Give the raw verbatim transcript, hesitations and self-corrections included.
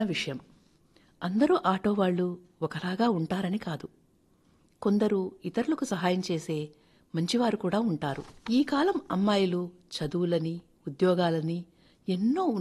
విషయం. అందరూ ఆటో వాళ్ళు ఒకలాగా ఉంటారని కాదు. కొందరు ఇతరులకు సహాయం చేసే మంచివారు కూడా ఉంటారు. ఈ కాలం అమ్మాయిలు చదువులని, ఉద్యోగాలని, ఎన్నో